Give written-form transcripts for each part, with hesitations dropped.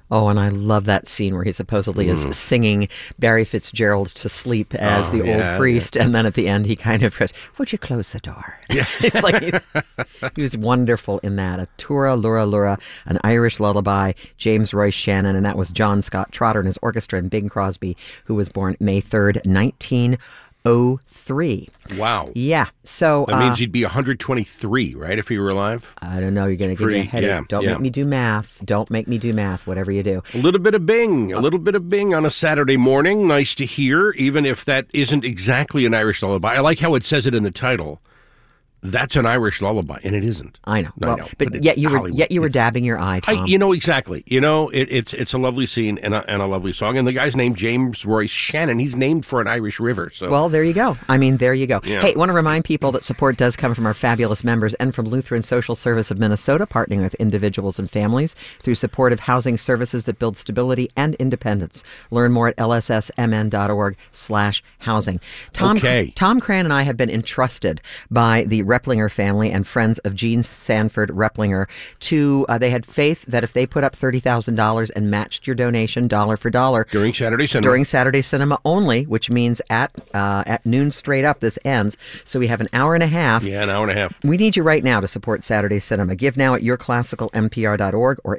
Oh, and I love that scene where he supposedly is singing Barry Fitzgerald to sleep as the old priest, and then at the end he kind of goes, "Would you close the door?" Yeah. It's like he was wonderful in that. A Tura Lura Lura, an Irish lullaby, James Royce Shannon, and that was John Scott Trotter and his orchestra, and Bing Crosby, who was born May 3rd, 1903. Wow. Yeah. So that means he'd be 123, right, if he were alive? I don't know. You're going to give me a headache. Don't make me do math. Don't make me do math, whatever you do. A little bit of Bing. A little bit of Bing on a Saturday morning. Nice to hear, even if that isn't exactly an Irish lullaby. I like how it says it in the title. That's an Irish lullaby, and it isn't. I know. I know, but yet you were dabbing your eye, Tom. Exactly. It's a lovely scene and a lovely song. And the guy's named James Royce Shannon. He's named for an Irish river. So well, there you go. I mean, there you go. Yeah. Hey, want to remind people that support does come from our fabulous members and from Lutheran Social Service of Minnesota, partnering with individuals and families through supportive housing services that build stability and independence. Learn more at lssmn.org/housing. Tom Cran and I have been entrusted by the Replinger family and friends of Gene Sanford Replinger to, they had faith that if they put up $30,000 and matched your donation dollar for dollar. During Saturday Cinema only, which means at noon straight up, this ends. So we have an hour and a half. Yeah, an hour and a half. We need you right now to support Saturday Cinema. Give now at yourclassicalmpr.org or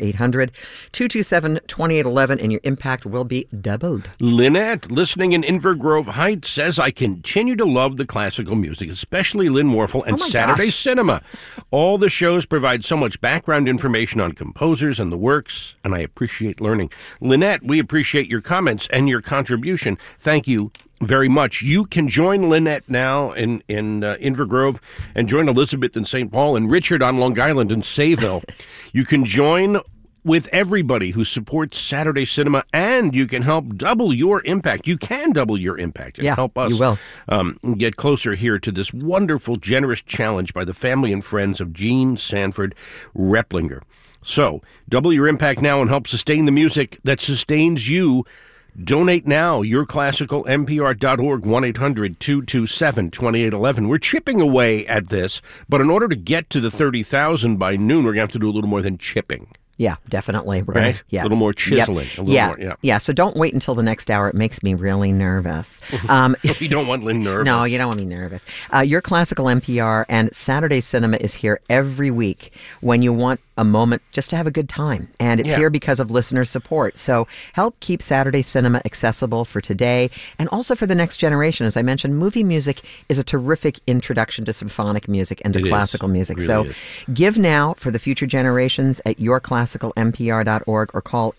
800-227-2811 and your impact will be doubled. Lynette, listening in Inver Grove Heights, says, I continue to love the classical music, especially Lynn Morphle and Saturday Cinema. All the shows provide so much background information on composers and the works, and I appreciate learning. Lynette, we appreciate your comments and your contribution. Thank you very much. You can join Lynette now in Inver Grove and join Elizabeth in St. Paul and Richard on Long Island and Sayville. You can join with everybody who supports Saturday Cinema, and you can help double your impact. You can double your impact and help us get closer here to this wonderful, generous challenge by the family and friends of Gene Sanford Replinger. So, double your impact now and help sustain the music that sustains you. Donate now, yourclassicalmpr.org, 1-800-227-2811. We're chipping away at this, but in order to get to the 30,000 by noon, we're going to have to do a little more than chipping. Yeah, definitely. We're gonna, a little more chiseling. More. So don't wait until the next hour. It makes me really nervous. You don't want Lynn nervous. No, you don't want me nervous. Your Classical NPR and Saturday Cinema is here every week when you want a moment just to have a good time. And it's here because of listener support. So help keep Saturday Cinema accessible for today and also for the next generation. As I mentioned, movie music is a terrific introduction to symphonic music and to classical music. Really so give now for the future generations at yourclassicalmpr.org or call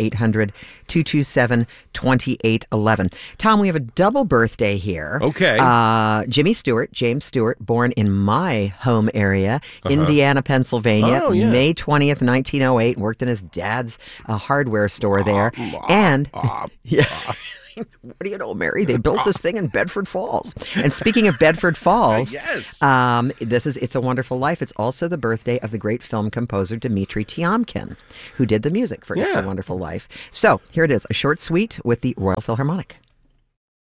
800-227-2811. Tom, we have a double birthday here. Okay. James Stewart, born in my home area, Indiana, Pennsylvania, May 20th, 1908, worked in his dad's hardware store there. And what do you know, Mary? They built this thing in Bedford Falls. And speaking of Bedford Falls, It's a Wonderful Life. It's also the birthday of the great film composer Dmitri Tiomkin, who did the music for It's a Wonderful Life. So here it is, a short suite with the Royal Philharmonic.